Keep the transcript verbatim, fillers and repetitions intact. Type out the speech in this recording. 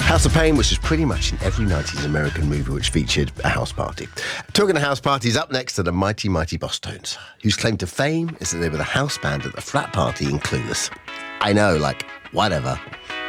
House of Pain, which is pretty much in every nineties American movie which featured a house party. Talking of house parties, up next are the Mighty Mighty Bosstones, whose claim to fame is that they were the house band at the frat party in Clueless. I know, like, whatever.